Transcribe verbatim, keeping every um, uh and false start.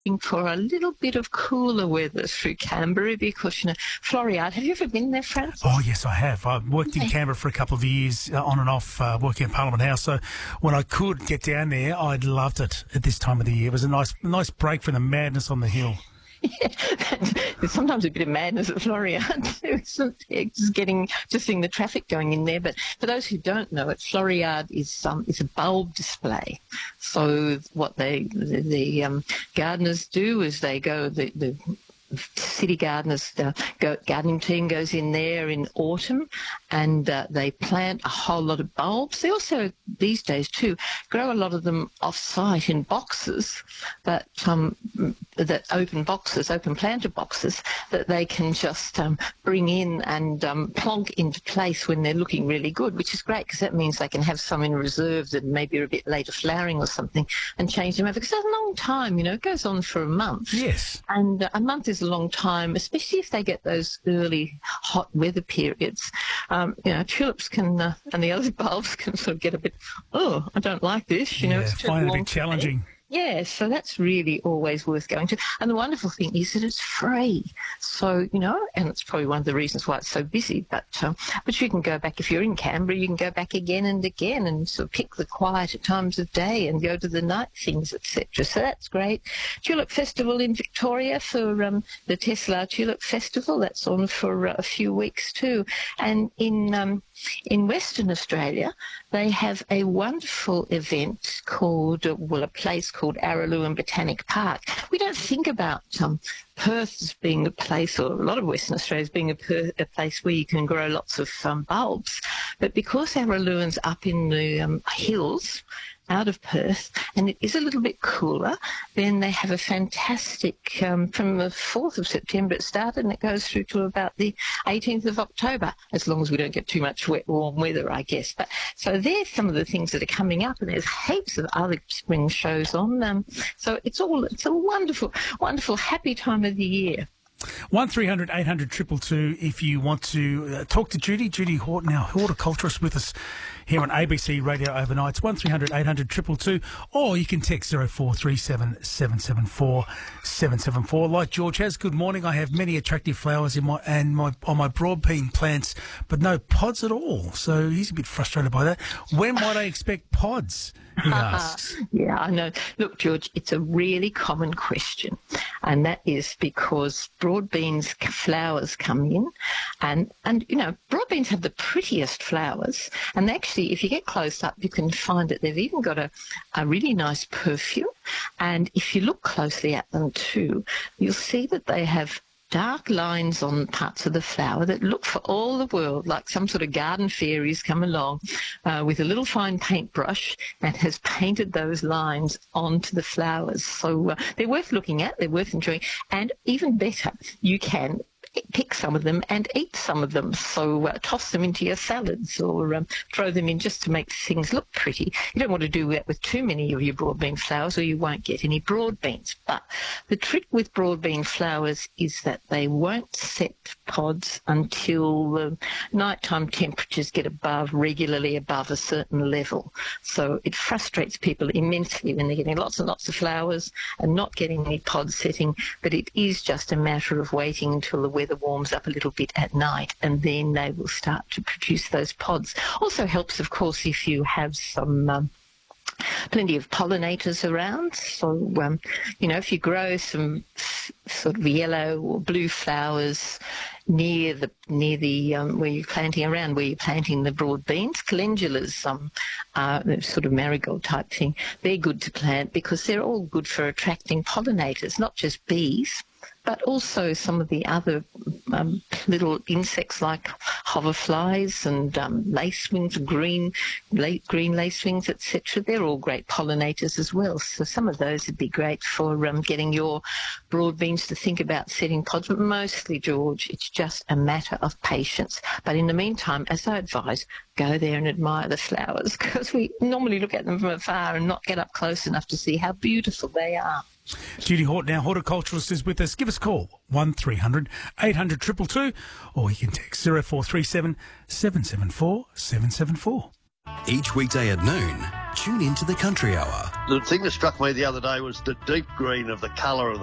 for a little bit of cooler weather through Canberra because, you know, Floriade. Have you ever been there, Francis? Oh, yes, I have. I've worked in Canberra for a couple of years, uh, on and off, uh, working in Parliament House. So when I could get down there, I loved it at this time of the year. It was a nice nice break from the madness on the hill. Yeah, there's sometimes a bit of madness at Floriade too, isn't there? Just getting, just seeing the traffic going in there. But for those who don't know it, Floriade is um, is a bulb display. So what they the, the um, gardeners do is they go the the city gardeners, the go, gardening team goes in there in autumn and uh, they plant a whole lot of bulbs. They also, these days too, grow a lot of them off-site in boxes, that um, that open boxes, open planter boxes, that they can just um, bring in and um, plonk into place when they're looking really good, which is great because that means they can have some in reserve that maybe are a bit later flowering or something and change them over. Because that's a long time, you know, it goes on for a month. Yes. And uh, a month is a long time, especially if they get those early hot weather periods. Um, you know, tulips can, uh, and the other bulbs can sort of get a bit, oh, I don't like this, you yeah, know. It's find it a bit to challenging. wait. Yeah, so that's really always worth going to. And the wonderful thing is that it's free. So, you know, and it's probably one of the reasons why it's so busy. But um, but you can go back, if you're in Canberra, you can go back again and again and sort of pick the quieter times of day and go to the night things, et cetera. So that's great. Tulip Festival in Victoria for um, the Tesla Tulip Festival. That's on for uh, a few weeks too. And in um, in Western Australia, they have a wonderful event called, uh, well, a place called Araluen Botanic Park. We don't think about um, Perth as being a place, or a lot of Western Australia as being a, per- a place where you can grow lots of um, bulbs. But because Araluen's up in the um, hills, out of Perth, and it is a little bit cooler, then they have a fantastic, um, from the fourth of September it started and it goes through to about the eighteenth of October, as long as we don't get too much wet, warm weather, I guess. But so there's some of the things that are coming up, and there's heaps of other spring shows on. Um, so it's all, it's a wonderful, wonderful, happy time of the year. one three hundred eight hundred two two two if you want to uh, talk to Judy. Judy Horton, our horticulturist, with us here on A B C Radio Overnight. It's one three hundred eight hundred two two two, or you can text zero four three seven seven seven four seven seven four. Like George has, good morning. I have many attractive flowers in my and my on my broadbean plants, but no pods at all. So he's a bit frustrated by that. When might I expect pods? He asks. Yeah, I know. Look, George, it's a really common question, and that is because broadbeans flowers come in, and, and you know, broadbeans have the prettiest flowers, and actually, if you get close up, you can find that they've even got a, a really nice perfume, and if you look closely at them too, you'll see that they have dark lines on parts of the flower that look for all the world like some sort of garden fairies come along uh, with a little fine paintbrush and has painted those lines onto the flowers. So uh, they're worth looking at, they're worth enjoying, and even better, you can pick some of them and eat some of them. So uh, toss them into your salads or um, throw them in just to make things look pretty. You don't want to do that with too many of your broadbean flowers or you won't get any broadbeans. But the trick with broadbean flowers is that they won't set pods until the nighttime temperatures get above, regularly above a certain level. So it frustrates people immensely when they're getting lots and lots of flowers and not getting any pod setting. But it is just a matter of waiting until the weather warms up a little bit at night, and then they will start to produce those pods. Also helps, of course, if you have some um, plenty of pollinators around. So, um, you know, if you grow some f- sort of yellow or blue flowers near the near the um, where you're planting around where you're planting the broad beans, calendulas, um, uh, sort of marigold type thing, they're good to plant because they're all good for attracting pollinators, not just bees, but also some of the other um, little insects like hoverflies and um, lacewings, green la- green lacewings, et cetera. They're all great pollinators as well. So some of those would be great for um, getting your broadbeans to think about setting pods. But mostly, George, it's just a matter of patience. But in the meantime, as I advise, go there and admire the flowers because we normally look at them from afar and not get up close enough to see how beautiful they are. Judy Horton, our horticulturist, is with us. Give us a call, one three hundred eight hundred two two two, or you can text zero four three seven seven seven four seven seven four. Each weekday at noon, Tune into the Country Hour. The thing that struck me the other day was the deep green of the colour of the